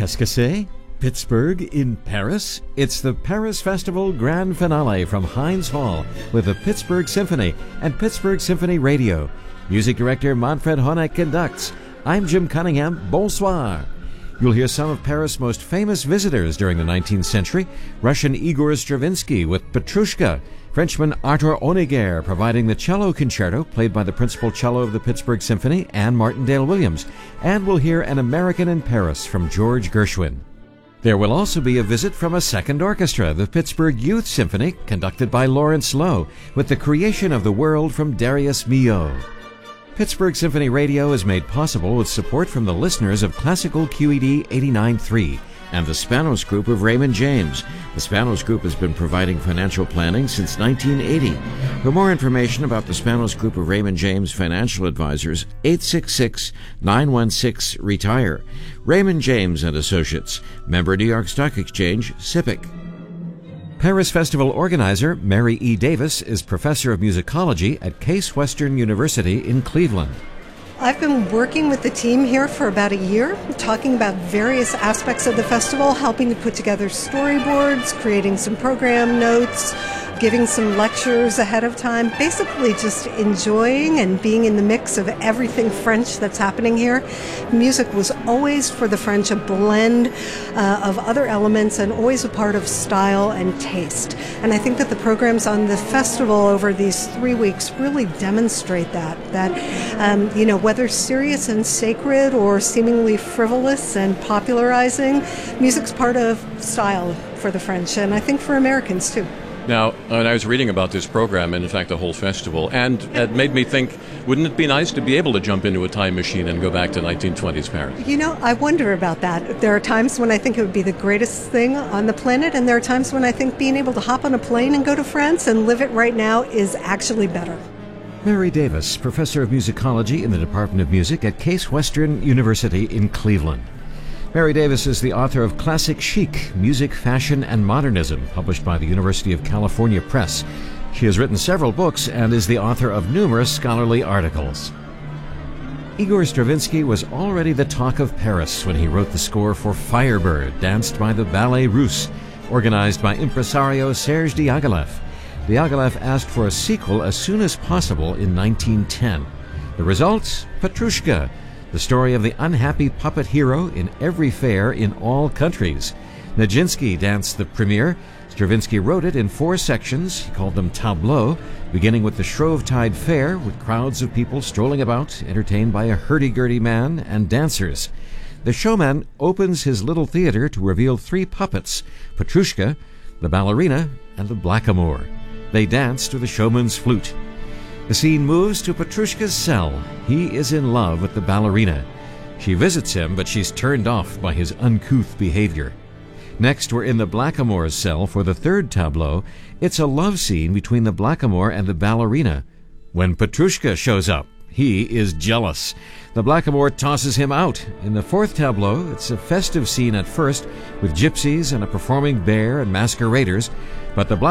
Qu'est-ce que c'est? Pittsburgh in Paris? It's the Paris Festival Grand Finale from Heinz Hall with the Pittsburgh Symphony and Pittsburgh Symphony Radio. Music director Manfred Honeck conducts. I'm Jim Cunningham. Bonsoir. You'll hear some of Paris' most famous visitors during the 19th century. Russian Igor Stravinsky with Petrushka. Frenchman Arthur Honegger providing the cello concerto played by the principal cello of the Pittsburgh Symphony, Anne Martindale-Williams. And we'll hear An American in Paris from George Gershwin. There will also be a visit from a second orchestra, the Pittsburgh Youth Symphony, conducted by Lawrence Lowe, with the Creation of the World from Darius Milhaud. Pittsburgh Symphony Radio is made possible with support from the listeners of Classical QED 89.3 and the Spanos Group of Raymond James. The Spanos Group has been providing financial planning since 1980. For more information about the Spanos Group of Raymond James financial advisors, 866-916-RETIRE. Raymond James and Associates, member New York Stock Exchange, SIPC. Paris Festival organizer Mary E. Davis is professor of musicology at Case Western University in Cleveland. I've been working with the team here for about a year, talking about various aspects of the festival, helping to put together storyboards, creating some program notes, giving some lectures ahead of time, basically just enjoying and being in the mix of everything French that's happening here. Music was always, for the French, a blend of other elements and always a part of style and taste. And I think that the programs on the festival over these 3 weeks really demonstrate that whether serious and sacred or seemingly frivolous and popularizing, music's part of style for the French, and I think for Americans too. Now, when I was reading about this program, and in fact the whole festival, and it made me think, wouldn't it be nice to be able to jump into a time machine and go back to 1920s Paris? I wonder about that. There are times when I think it would be the greatest thing on the planet, and there are times when I think being able to hop on a plane and go to France and live it right now is actually better. Mary Davis, professor of musicology in the Department of Music at Case Western University in Cleveland. Mary Davis is the author of Classic Chic, Music, Fashion, and Modernism, published by the University of California Press. She has written several books and is the author of numerous scholarly articles. Igor Stravinsky was already the talk of Paris when he wrote the score for Firebird, danced by the Ballet Russe, organized by impresario Serge Diaghilev. Diaghilev asked for a sequel as soon as possible in 1910. The result? Petrushka, the story of the unhappy puppet hero in every fair in all countries. Nijinsky danced the premiere. Stravinsky wrote it in 4 sections. He called them tableaux, beginning with the Shrovetide Fair, with crowds of people strolling about, entertained by a hurdy-gurdy man and dancers. The showman opens his little theater to reveal 3 puppets, Petrushka, the ballerina, and the blackamoor. They dance to the showman's flute. The scene moves to Petrushka's cell. He is in love with the ballerina. She visits him, but she's turned off by his uncouth behavior. Next, we're in the blackamoor's cell for the 3rd tableau. It's a love scene between the blackamoor and the ballerina. When Petrushka shows up, he is jealous. The blackamoor tosses him out. In the 4th tableau, it's a festive scene at first, with gypsies and a performing bear and masqueraders, but the